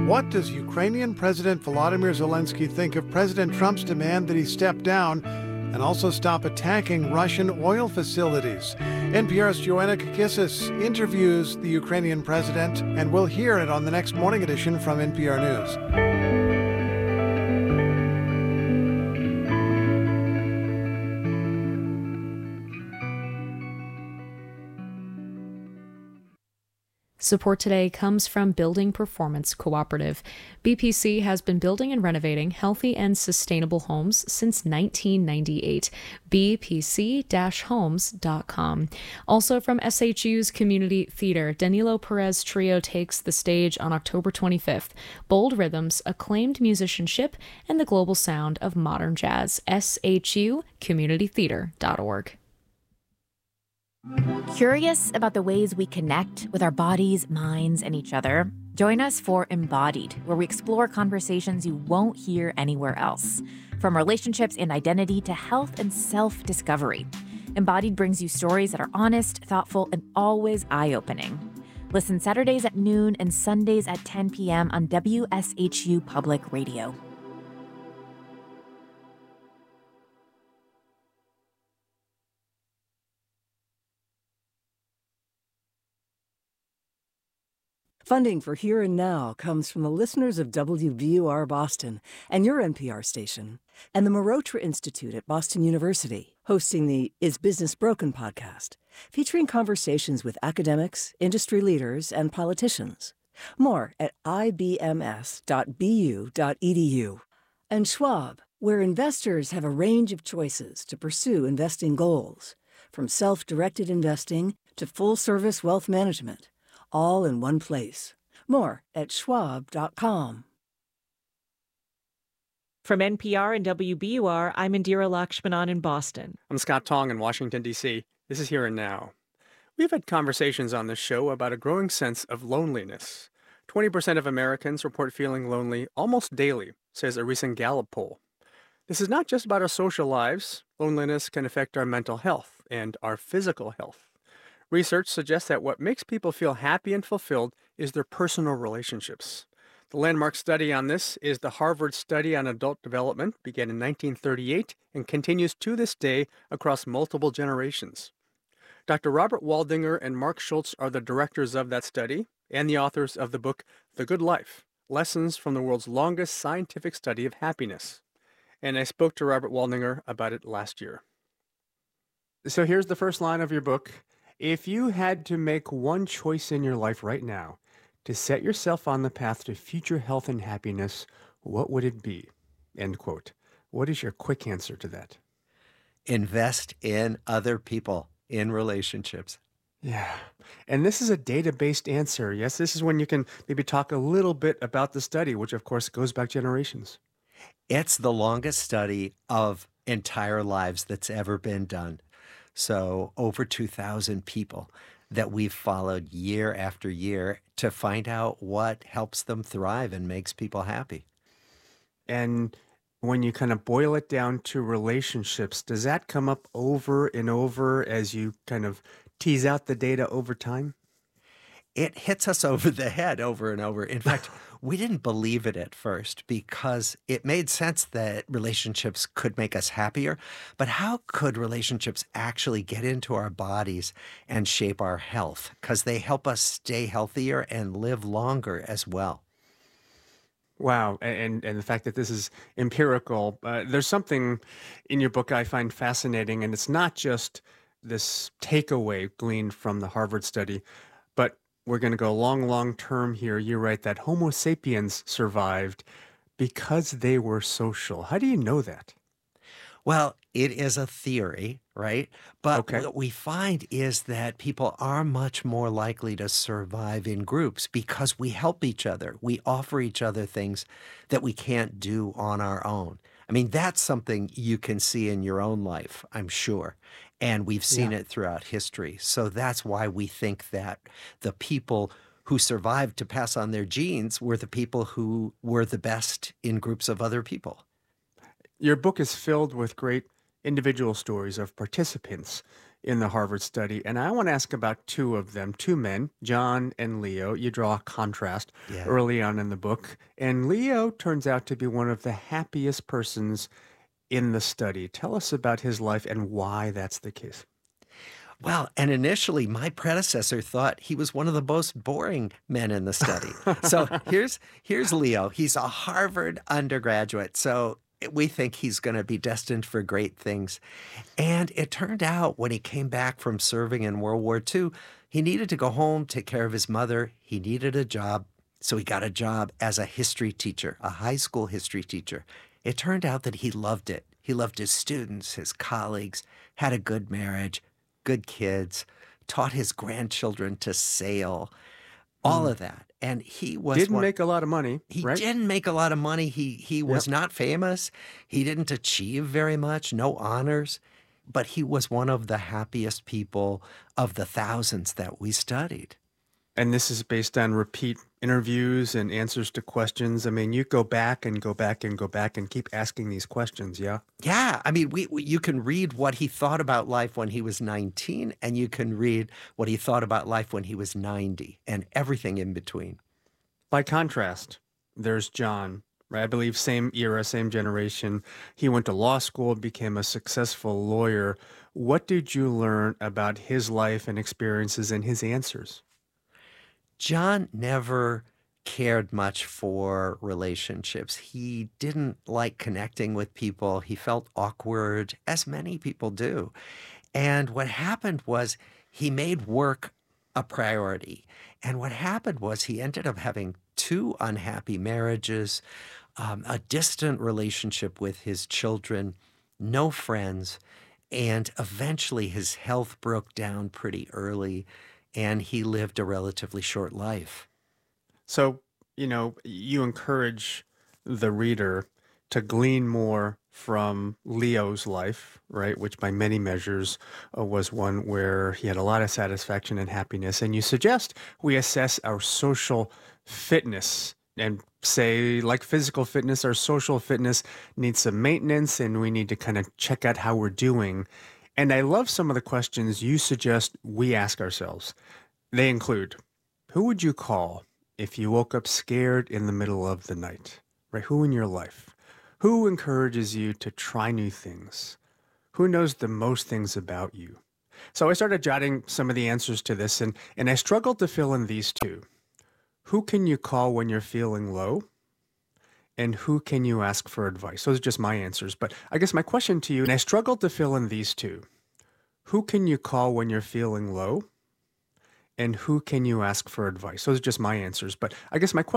What does Ukrainian President Volodymyr Zelensky think of President Trump's demand that he step down and also stop attacking Russian oil facilities? NPR's Joanna Kakissis interviews the Ukrainian president, and we'll hear it on the next morning edition from NPR News. Support today comes from Building Performance Cooperative. BPC has been building and renovating healthy and sustainable homes since 1998. bpc-homes.com. Also from SHU's Community Theater, Danilo Perez Trio takes the stage on October 25th. Bold rhythms, acclaimed musicianship, and the global sound of modern jazz. SHUcommunitytheater.org. Curious about the ways we connect with our bodies, minds, and each other? Join us for Embodied, where we explore conversations you won't hear anywhere else. From relationships and identity to health and self-discovery. Embodied brings you stories that are honest, thoughtful, and always eye-opening. Listen Saturdays at noon and Sundays at 10 p.m. on WSHU Public Radio. Funding for Here and Now comes from the listeners of WBUR Boston and your NPR station, and the Marotra Institute at Boston University, hosting the Is Business Broken podcast, featuring conversations with academics, industry leaders, and politicians. More at ibms.bu.edu. And Schwab, where investors have a range of choices to pursue investing goals, from self-directed investing to full-service wealth management, all in one place. More at schwab.com. From NPR and WBUR, I'm Indira Lakshmanan in Boston. I'm Scott Tong in Washington, D.C. This is Here and Now. We've had conversations on this show about a growing sense of loneliness. 20% of Americans report feeling lonely almost daily, says a recent Gallup poll. This is not just about our social lives. Loneliness can affect our mental health and our physical health. Research suggests that what makes people feel happy and fulfilled is their personal relationships. The landmark study on this is the Harvard Study on Adult Development, began in 1938 and continues to this day across multiple generations. Dr. Robert Waldinger and Mark Schultz are the directors of that study and the authors of the book The Good Life, Lessons from the World's Longest Scientific Study of Happiness. And I spoke to Robert Waldinger about it last year. So here's the first line of your book. If you had to make one choice in your life right now to set yourself on the path to future health and happiness, what would it be? End quote. What is your quick answer to that? Invest in other people, in relationships. Yeah. And this is a data-based answer. Yes, this is when you can maybe talk a little bit about the study, which of course goes back generations. It's the longest study of entire lives that's ever been done. So over 2,000 people that we've followed year after year to find out what helps them thrive and makes people happy. And when you kind of boil it down to relationships, does that come up over and over as you kind of tease out the data over time? It hits us over the head over and over. In fact, we didn't believe it at first because it made sense that relationships could make us happier. But how could relationships actually get into our bodies and shape our health? Because they help us stay healthier and live longer as well. Wow. And the fact that this is empirical, there's something in your book I find fascinating, and it's not just this takeaway gleaned from the Harvard study, but we're going to go long term here. You write that Homo sapiens survived because they were social. How do you know that? Well, it is a theory, right? But what we find is that people are much more likely to survive in groups because we help each other. We offer each other things that we can't do on our own. I mean, that's something you can see in your own life, I'm sure. And we've seen it throughout history. So that's why we think that the people who survived to pass on their genes were the people who were the best in groups of other people. Your book is filled with great individual stories of participants in the Harvard study, and I want to ask about two of them, two men, John and Leo. You draw a contrast early on in the book, and Leo turns out to be one of the happiest persons in the study. Tell us about his life and why that's the case. Well, and initially, my predecessor thought he was one of the most boring men in the study. So here's Leo. He's a Harvard undergraduate, so we think he's going to be destined for great things. And it turned out when he came back from serving in World War II, he needed to go home, take care of his mother. He needed a job, so he got a job as a history teacher, a high school history teacher. It turned out that he loved it. He loved his students, his colleagues, had a good marriage, good kids, taught his grandchildren to sail, all of that. And he didn't make a lot of money, right? He didn't make a lot of money. He was not famous. He didn't achieve very much, no honors, but he was one of the happiest people of the thousands that we studied. And this is based on repeat interviews and answers to questions. I mean, you go back and go back and go back and keep asking these questions, yeah? Yeah. I mean, you can read what he thought about life when he was 19, and you can read what he thought about life when he was 90, and everything in between. By contrast, there's John, right? I believe same era, same generation. He went to law school, became a successful lawyer. What did you learn about his life and experiences and his answers? John never cared much for relationships. He didn't like connecting with people. He felt awkward, as many people do. And what happened was he made work a priority. And what happened was he ended up having 2 unhappy marriages, a distant relationship with his children, no friends, and eventually his health broke down pretty early, and he lived a relatively short life. So, you encourage the reader to glean more from Leo's life, right, which by many measures was one where he had a lot of satisfaction and happiness. And you suggest we assess our social fitness and say, like physical fitness, our social fitness needs some maintenance, and we need to kind of check out how we're doing. And I love some of the questions you suggest we ask ourselves. They include, who would you call if you woke up scared in the middle of the night? Right? Who in your life? Who encourages you to try new things? Who knows the most things about you? So I started jotting some of the answers to this, and I struggled to fill in these two. Who can you call when you're feeling low? And who can you ask for advice? Those are just my answers. But I guess my question to you, and I struggled to fill in these two. Who can you call when you're feeling low? And who can you ask for advice? Those are just my answers. But I guess my question